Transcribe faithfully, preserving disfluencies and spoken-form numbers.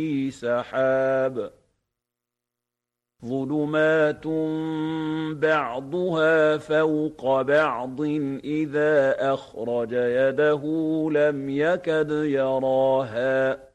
سحاب ظلمات بعضها فوق بعض إذا أخرج يده لم يكد يراها